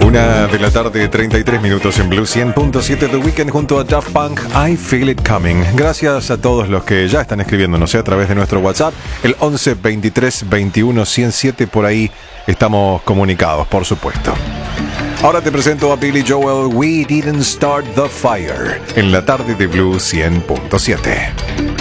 Una de la tarde, 33 minutos en Blue 100.7 The Weekend junto a Daft Punk, I Feel It Coming. Gracias a todos los que ya están escribiéndonos a través de nuestro WhatsApp, el 11 23 21 107, por ahí estamos comunicados, por supuesto. Ahora te presento a Billy Joel, We Didn't Start the Fire, en la tarde de Blue 100.7.